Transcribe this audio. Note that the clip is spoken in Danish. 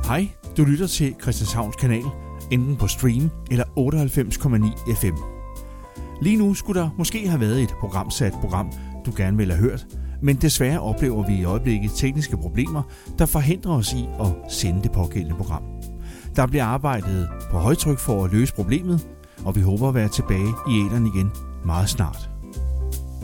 Hej, du lytter til Christianshavns Kanal, enten på stream eller 98,9 FM. Lige nu skulle der måske have været et programsat program, du gerne ville have hørt, men desværre oplever vi i øjeblikket tekniske problemer, der forhindrer os i at sende det pågældende program. Der bliver arbejdet på højtryk for at løse problemet, og vi håber at være tilbage i æteren igen meget snart.